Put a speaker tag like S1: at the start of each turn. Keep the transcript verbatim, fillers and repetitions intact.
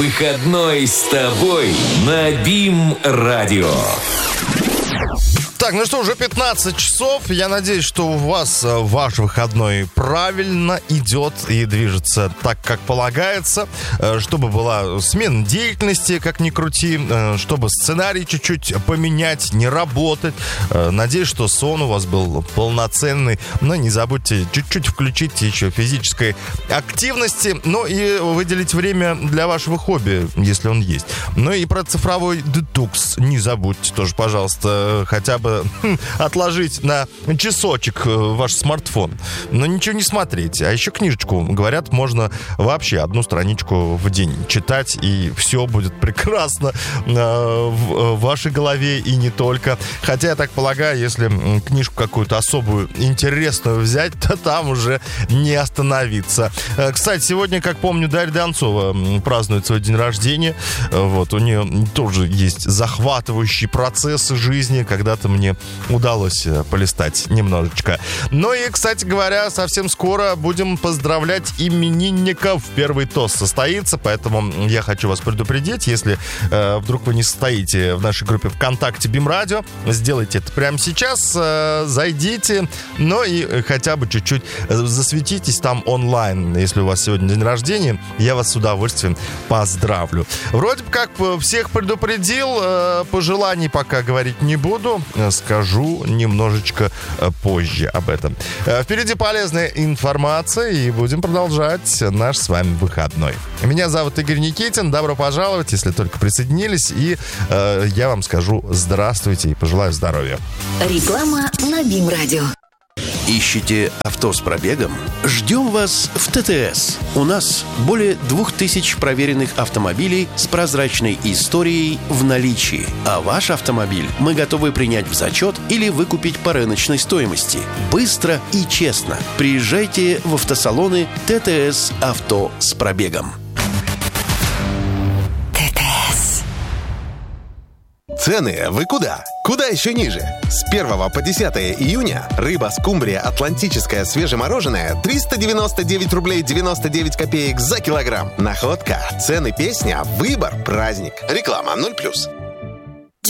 S1: Выходной с тобой на БИМ-радио.
S2: Так, ну что, уже пятнадцать часов. Я надеюсь, что у вас ваш выходной правильно идет и движется так, как полагается. Чтобы была смена деятельности, как ни крути. Чтобы сценарий чуть-чуть поменять, не работать. Надеюсь, что сон у вас был полноценный. Но не забудьте чуть-чуть включить еще физической активности. Ну и выделить время для вашего хобби, если он есть. Ну и про цифровой детокс не забудьте тоже, пожалуйста, хотя бы отложить на часочек ваш смартфон. Но ничего не смотреть. А еще книжечку, говорят, можно вообще одну страничку в день читать, и все будет прекрасно в вашей голове и не только. Хотя, я так полагаю, если книжку какую-то особую интересную взять, то там уже не остановиться. Кстати, сегодня, как помню, Дарья Донцова празднует свой день рождения. Вот, у нее тоже есть захватывающие процессы жизни. Когда-то мне удалось полистать немножечко. Ну и, кстати говоря, совсем скоро будем поздравлять именинников. Первый тост состоится, поэтому я хочу вас предупредить, если э, вдруг вы не состоите в нашей группе ВКонтакте БИМ-радио, сделайте это прямо сейчас, э, зайдите, ну и хотя бы чуть-чуть засветитесь там онлайн. Если у вас сегодня день рождения, я вас с удовольствием поздравлю. Вроде бы как всех предупредил, э, пожеланий пока говорить не буду, скажу немножечко позже об этом. Впереди полезная информация, и будем продолжать наш с вами выходной. Меня зовут Игорь Никитин. Добро пожаловать, если только присоединились. И э, я вам скажу здравствуйте и пожелаю здоровья.
S3: Реклама на БИМ-радио.
S4: Ищете авто с пробегом? Ждем вас в ТТС. У нас более двух тысяч проверенных автомобилей с прозрачной историей в наличии. А ваш автомобиль мы готовы принять в зачет или выкупить по рыночной стоимости. Быстро и честно. Приезжайте в автосалоны ТТС «Авто с пробегом».
S5: Цены вы куда? Куда еще ниже? С первого по десятое июня рыба скумбрия атлантическая свежемороженая триста девяносто девять рублей девяносто девять копеек за килограмм. Находка, цены, песня, выбор, праздник. Реклама ноль плюс.